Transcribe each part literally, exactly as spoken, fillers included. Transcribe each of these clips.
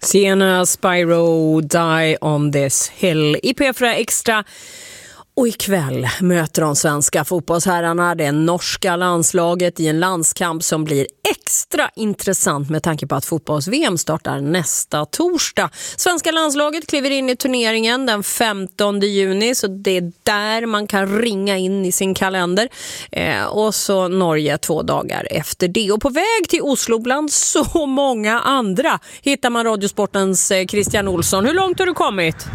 Sienna Spyro, Die on this hill i P fyra Extra. Och ikväll möter de svenska fotbollsherrarna det norska landslaget i en landskamp som blir extra intressant med tanke på att fotbolls-V M startar nästa torsdag. Svenska landslaget kliver in i turneringen den femtonde juni, så det är där man kan ringa in i sin kalender. Eh, och så Norge två dagar efter det. Och på väg till Oslo bland så många andra hittar man Radiosportens eh, Christian Olsson. Hur långt har du kommit?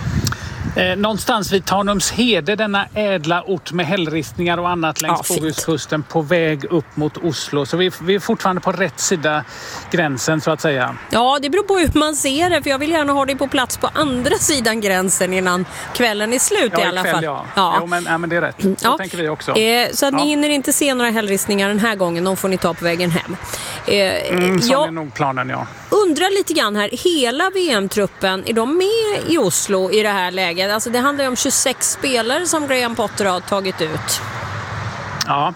Eh, någonstans vid Tanumshede, denna ädla ort med hällristningar och annat längs ja, Bohuskusten, på väg upp mot Oslo. Så vi, vi är fortfarande på rätt sida gränsen, så att säga. Ja, det beror på hur man ser det, för jag vill gärna ha dig på plats på andra sidan gränsen innan kvällen är slut ja, i alla ikväll, fall. Ja, ja. Jo, men, ja, men det är rätt. Så ja. tänker vi också. Eh, så att ja. ni hinner inte se några hällristningar den här gången, de får ni ta på vägen hem. Eh, mm, så jag är nog planen, ja. Undrar lite grann här, hela V M-truppen, är de med i Oslo i det här läget? Alltså det handlar ju om tjugosex spelare som Graham Potter har tagit ut. Ja,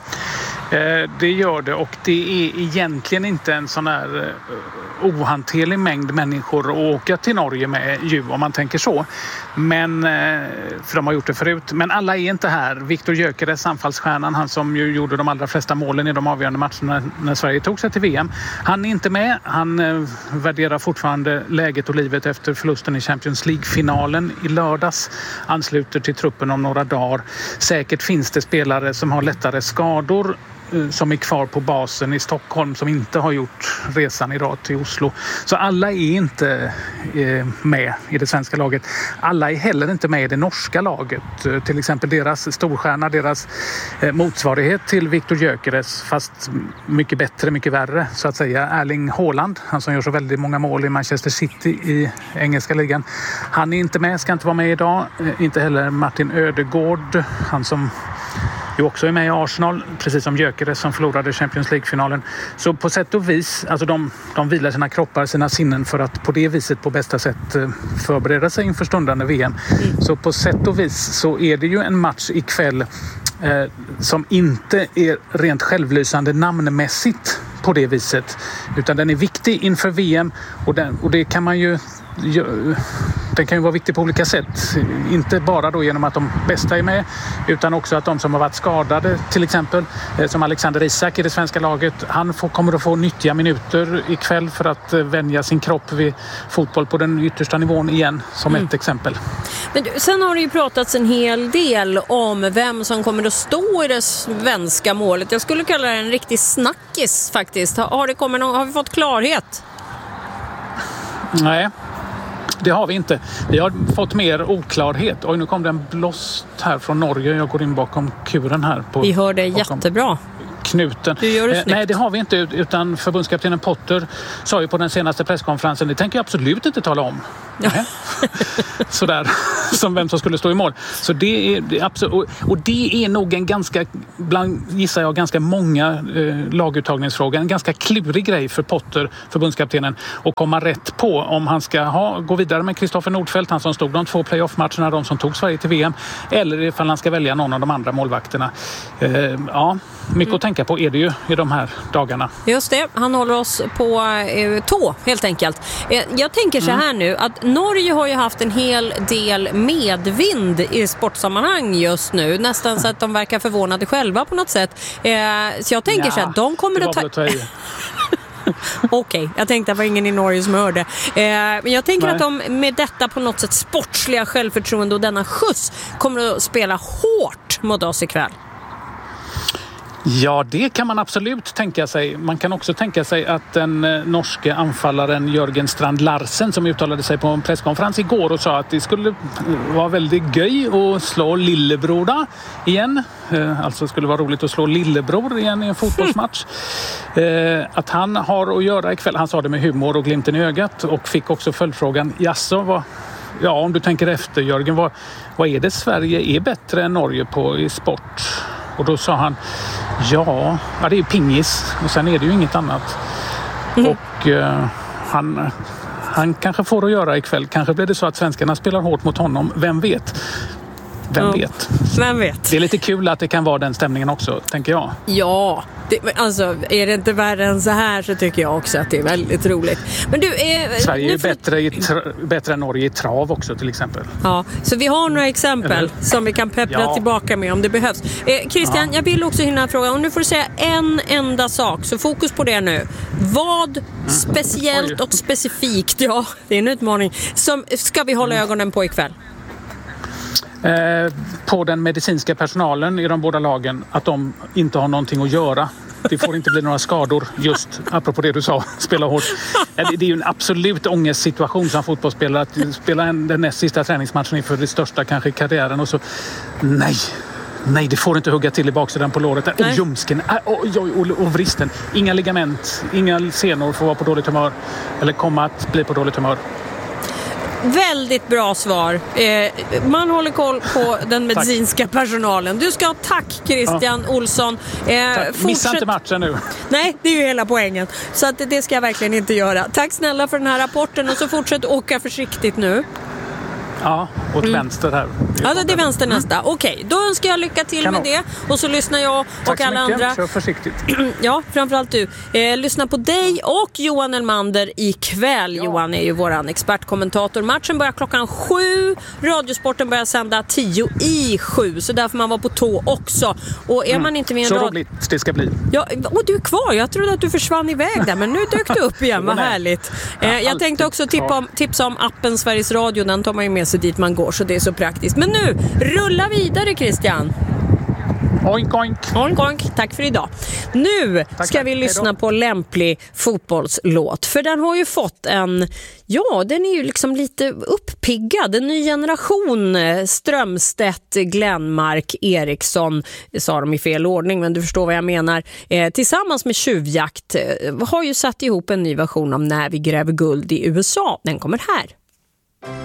det gör det, och det är egentligen inte en sån här ohanterlig mängd människor att åka till Norge med ju, om man tänker så. Men, för de har gjort det förut. Men alla är inte här. Viktor Gyökeres, anfallsstjärnan, han som ju gjorde de allra flesta målen i de avgörande matcherna när Sverige tog sig till V M. Han är inte med. Han eh, värderar fortfarande läget och livet efter förlusten i Champions League-finalen i lördags. Ansluter till truppen om några dagar. Säkert finns det spelare som har lättare skador som är kvar på basen i Stockholm som inte har gjort resan idag till Oslo. Så alla är inte eh, med i det svenska laget. Alla är heller inte med i det norska laget. Eh, till exempel deras storstjärna, deras eh, motsvarighet till Viktor Gyökeres, fast mycket bättre, mycket värre så att säga. Erling Haaland, han som gör så väldigt många mål i Manchester City i engelska ligan. Han är inte med, ska inte vara med idag. Eh, inte heller Martin Ödegård, han som ju också är med i Arsenal, precis som Gyökeres som förlorade Champions League-finalen. Så på sätt och vis, alltså de, de vilar sina kroppar, sina sinnen för att på det viset på bästa sätt förbereda sig inför stundande V M. Mm. Så på sätt och vis så är det ju en match ikväll eh, som inte är rent självlysande namnmässigt på det viset, utan den är viktig inför V M, och, den, och det kan man ju den kan ju vara viktig på olika sätt. Inte bara då genom att de bästa är med, utan också att de som har varit skadade, till exempel som Alexander Isak i det svenska laget, han får, kommer att få nyttiga minuter ikväll för att vänja sin kropp vid fotboll på den yttersta nivån igen, som mm. ett exempel. Men du, sen har det ju pratats en hel del om vem som kommer att stå i det svenska målet. Jag skulle kalla det en riktig snackis faktiskt. Har, det kommit någon, har vi fått klarhet? Nej. Det har vi inte. Vi har fått mer oklarhet. Oj, nu kom det en blåst här från Norge. Jag går in bakom kuren här. På, vi hör det jättebra. Knuten. Du gör det eh, nej, det har vi inte, utan förbundskaptenen Potter sa ju på den senaste presskonferensen, det tänker jag absolut inte tala om. Ja. Sådär, som vem som skulle stå i mål. Så det är, det är absolut, och, och det är nog en ganska, bland, gissar jag, ganska många eh, laguttagningsfrågor, en ganska klurig grej för Potter, förbundskaptenen, att komma rätt på om han ska ha, gå vidare med Kristoffer Nordfeldt, han som stod de två playoff-matcherna, de som tog Sverige till V M, eller ifall han ska välja någon av de andra målvakterna. Eh, ja, mycket mm. att tänka på är det ju i de här dagarna. Just det, han håller oss på eh, tå helt enkelt. Eh, jag tänker så här mm. nu, att Norge har ju haft en hel del medvind i sportsammanhang just nu. Nästan så att de verkar förvånade själva på något sätt. Eh, så jag tänker ja, så här, de kommer att ta... Okej, okay, jag tänkte att det var ingen i Norge som hörde. Eh, men jag tänker Nej. att de med detta på något sätt sportsliga självförtroende och denna skjuts kommer att spela hårt mot oss ikväll. Ja, det kan man absolut tänka sig. Man kan också tänka sig att den norske anfallaren Jörgen Strand Larsen, som uttalade sig på en presskonferens igår och sa att det skulle vara väldigt göj att slå lillebror igen. Alltså skulle vara roligt att slå lillebror igen i en fotbollsmatch. Att han har att göra ikväll. Han sa det med humor och glimten i ögat och fick också följdfrågan, jaså, vad... Ja, om du tänker efter, Jörgen, vad, vad är det Sverige är bättre än Norge på i sport? Och då sa han, ja, ja det är pingis och sen är det ju inget annat. Mm. Och eh, han, han kanske får att göra ikväll. Kanske blir det så att svenskarna spelar hårt mot honom. Vem vet? Vem ja. vet? Vem vet? Det är lite kul att det kan vara den stämningen också, tänker jag. Ja, Det, alltså, är det inte värre än så här så tycker jag också att det är väldigt roligt. Men du, eh, Sverige är för... bättre, i tra- bättre än Norge i trav också till exempel. Ja, så vi har några exempel Eller? som vi kan peppra ja. tillbaka med om det behövs. Eh, Christian, ja. jag vill också hinna fråga, och nu får du säga en enda sak, så fokus på det nu. Vad speciellt mm. och specifikt, ja, det är en utmaning, som ska vi hålla ögonen på ikväll? Eh, på den medicinska personalen i de båda lagen, att de inte har någonting att göra. Det får inte bli några skador, just apropå det du sa, spela hårt. Det är ju en absolut ångestsituation som fotbollsspelare att spela en, den näst sista träningsmatchen inför det största kanske i karriären och så, nej, nej det får inte hugga till i baksidan på låret. Och ljumsken, och, och, och, och vristen. Inga ligament, inga senor får vara på dåligt humör eller komma att bli på dåligt humör. Väldigt bra svar. Eh, man håller koll på den medicinska tack. personalen. Du ska ha tack Christian ja. Olsson. Eh, fortsätt... Missa inte matchen nu. Nej, det är ju hela poängen. Så att det ska jag verkligen inte göra. Tack snälla för den här rapporten och så fortsätt åka försiktigt nu. Ja, åt mm. vänster här. Ja, det är vänster nästa. Mm. Okej, då önskar jag lycka till Kanon. med det. Och så lyssnar jag Tack och alla mycket. andra. Kör försiktigt. Ja, framförallt du. Eh, lyssna på dig och Johan Elmander ikväll. Ja. Johan är ju våran expertkommentator. Matchen börjar klockan sju. Radiosporten börjar sända tio i sju. Så där får man vara på tå också. Och är mm. man inte med en Så rad... roligt det ska bli. Ja, och du är kvar. Jag trodde att du försvann iväg där. Men nu dök du upp igen. Vad härligt. Eh, jag tänkte också tippa om, tipsa om appen Sveriges Radio. Den tar man ju med sig dit man går, så det är så praktiskt. Men nu, rulla vidare Christian. Oink, oink. Oink, oink. Tack för idag. Nu tack, ska vi tack. lyssna på lämplig fotbollslåt. För den har ju fått en, ja den är ju liksom lite uppiggad. En ny generation. Strömstedt, Glenmark, Eriksson, sa de i fel ordning men du förstår vad jag menar. Eh, tillsammans med Tjuvjakt eh, har ju satt ihop en ny version av När vi gräver guld i U S A. Den kommer här.